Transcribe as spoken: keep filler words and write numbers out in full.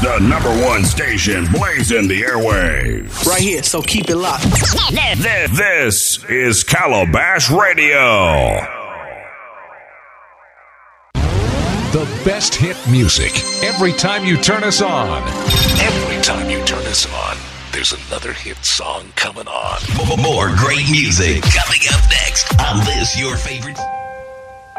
The number one station blazing the airwaves. Right here, so keep it locked. This is Calabash Radio. The best hit music every time you turn us on. Every time you turn us on, there's another hit song coming on. More great music coming up next on this, your favorite